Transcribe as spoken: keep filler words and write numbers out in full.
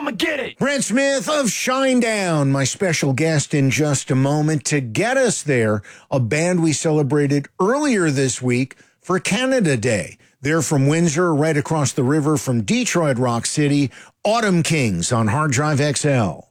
I'ma get it. Brent Smith of Shinedown, my special guest in just a moment. To get us there, a band we celebrated earlier this week for Canada Day. They're from Windsor, right across the river from Detroit Rock City. Autumn Kings on Hard Drive X L.